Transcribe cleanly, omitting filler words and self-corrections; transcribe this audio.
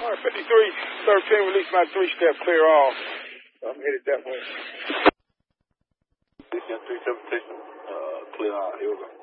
All right, 53-13, release my 3-step, clear all. I'm headed that way. 3-7 station, clear all. Here we go.